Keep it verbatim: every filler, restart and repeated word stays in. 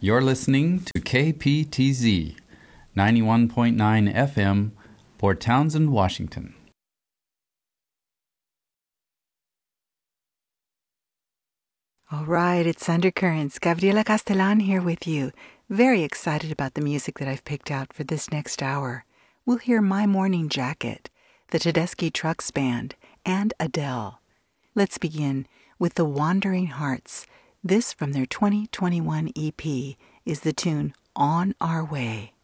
You're listening to K P T Z, ninety-one point nine F M, Port Townsend, Washington. All right, it's Undercurrents. Gabriela Castellan here with you. Very excited about the music that I've picked out for this next hour. We'll hear My Morning Jacket, the Tedeschi Trucks Band, and Adele. Let's begin with the Wandering Hearts. This from their twenty twenty-one E P is the tune On Our Way.